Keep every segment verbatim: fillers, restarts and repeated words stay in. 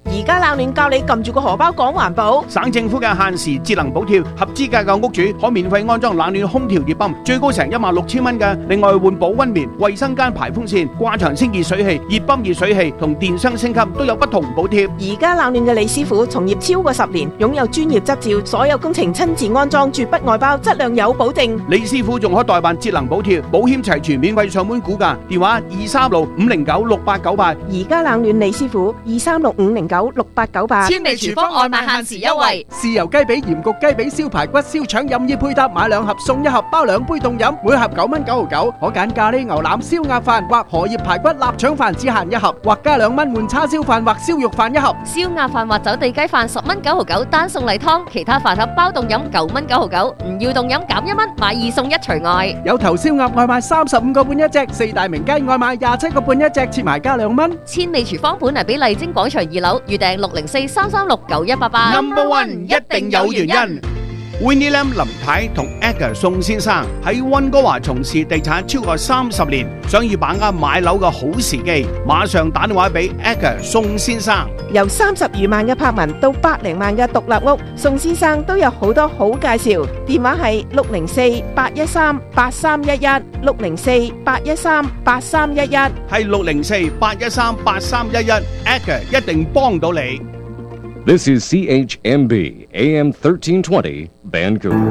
而家冷暖教你撳住個荷包講環保。 省政府嘅限時節能補貼，合資格嘅屋主可免費安裝冷暖空調熱泵，最高成一萬六千蚊嘅。另外換保溫棉、衛生間排風扇、掛牆升熱水器、熱泵熱水器同電箱升級都有不同補貼。 而家冷暖嘅李師傅從業超過十年，擁有專業執照，所有工程親自安裝，絕不外包，質量有保證。 李師傅仲可代辦節能補貼，保險齊全，免費上門估價，電話二三六五零九六八九八。 而家冷暖李師傅二三六五零九六八九八。 千味廚房外賣限時優惠， 豉油雞髀、鹽焗雞髀、燒排骨、燒腸任意配搭，買兩盒送一盒，包兩杯凍飲，每盒九蚊九毫九。可揀咖喱牛腩、燒鴨飯或荷葉排骨臘腸飯，只限一盒，或加兩蚊換叉燒飯或燒肉飯一盒。 燒鴨飯或走地雞飯十蚊九毫九，單送例湯，其他飯盒包凍飲九蚊九毫九，唔要凍飲減一蚊，買二送一除外。 有頭燒鴨外賣三十五個半一隻，四大名雞外賣廿七個半一隻，切埋加兩蚊。 千味廚房本嚟俾麗晶廣場二樓，預訂六零四三三六九一八八。 Number One 一定有原因。Winnie Lam 林太同 Edgar 宋先生喺溫哥華從事地產超過三十年，想要把握買樓嘅好時機，馬上打電話俾 Edgar 宋先生。 由三十餘萬嘅柏文到百零萬嘅獨立屋，宋先生都有好多好介紹。電話係六零四八一三八三一一，六零四八一三八三一一， 係六零四八一三八三一一 ，Edgar 一定幫到你。 This is C H M B A M thirteen twenty Vancouver。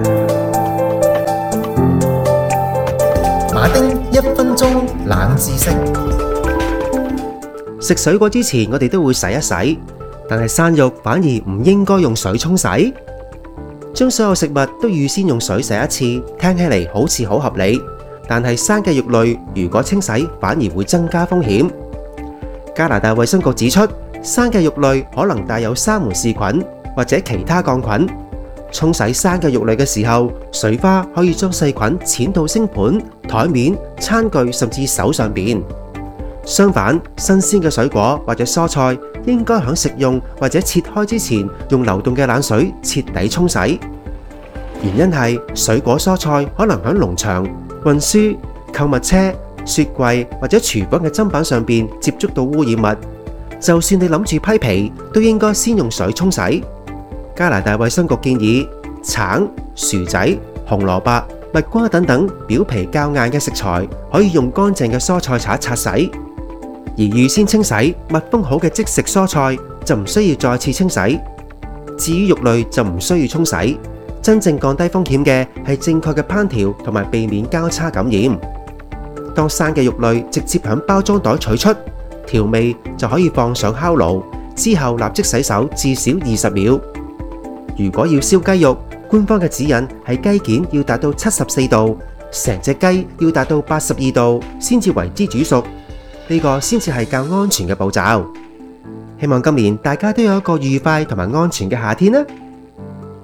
馬丁一分鐘冷知識。食水果之前，我哋都會洗一洗，但係生肉反而唔應該用水沖洗。將所有食物都預先用水洗一次，聽起嚟好似好合理，但係生嘅肉類如果清洗，反而會增加風險。加拿大衛生局指出，生嘅肉類可能帶有沙門氏菌或者其他桿菌。沖洗生嘅肉類嘅時候，水花可以將細菌濺到星盤、台面、餐具甚至手上邊。相反，新鮮嘅水果或者蔬菜應該喺食用或者切開之前，用流動嘅冷水徹底沖洗。原因係水果蔬菜可能喺農場、運輸、購物車、雪櫃或者廚房嘅砧板上邊接觸到污染物。就算你諗住批皮，都應該先用水沖洗。加拿大衛生局建議，橙、薯仔、紅蘿蔔、蜜瓜等等表皮較硬嘅食材，可以用乾淨嘅蔬菜刷擦洗。而預先清洗、密封好嘅即食蔬菜就唔需要再次清洗。至於肉類就唔需要沖洗。真正降低風險嘅係正確嘅烹調同埋避免交叉感染。當生嘅肉類直接響包裝袋取出，調味就可以放上烤爐，之後立即洗手至少二十秒。如果要燒雞肉，官方嘅指引係雞件要達到七十四度，成隻雞要達到八十二度，先至為之煮熟。呢個先至係較安全嘅步驟。希望今年大家都有一個愉快同埋安全嘅夏天啦〜